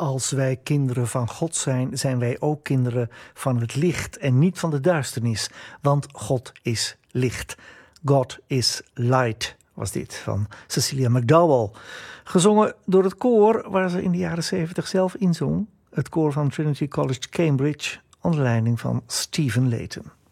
Als wij kinderen van God zijn, zijn wij ook kinderen van het licht en niet van de duisternis, want God is licht. God is light was dit van Cecilia McDowell. Gezongen door het koor waar ze in de jaren 70 zelf inzong. Het koor van Trinity College Cambridge onder leiding van Stephen Layton.